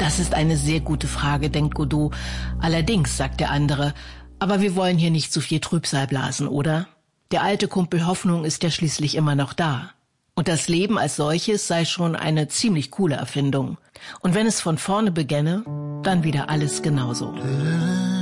Das ist eine sehr gute Frage, denkt Godot. Allerdings, sagt der andere, aber wir wollen hier nicht zu viel Trübsal blasen, oder? Der alte Kumpel Hoffnung ist ja schließlich immer noch da. Und das Leben als solches sei schon eine ziemlich coole Erfindung. Und wenn es von vorne begänne, dann wieder alles genauso.